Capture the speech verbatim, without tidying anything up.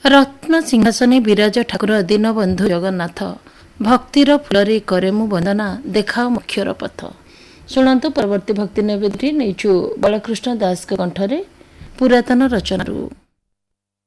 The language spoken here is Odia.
ରତ୍ନ ସିଂହାସନେ ବିରାଜ ଠାକୁର ଦୀନବନ୍ଧୁ ଜଗନ୍ନାଥ, ଭକ୍ତିର ଫୁଲରେ କରେ ମୁଁ ବନ୍ଦନା, ଦେଖାଅ ମୁଖ୍ୟର ପଥ। ଶୁଣନ୍ତୁ ପରବର୍ତ୍ତୀ ଭକ୍ତି ନିବେଦନଟି ନେଇଛୁ ବଳକୃଷ୍ଣ ଦାସଙ୍କ କଣ୍ଠରେ ପୁରାତନ ରଚନାରୁ।